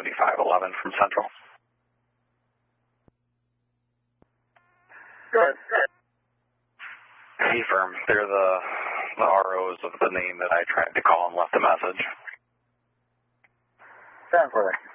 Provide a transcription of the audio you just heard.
7511 from Central. Good. Hey, firm. They're the ROs of the name that I tried to call and left a message. Sounds like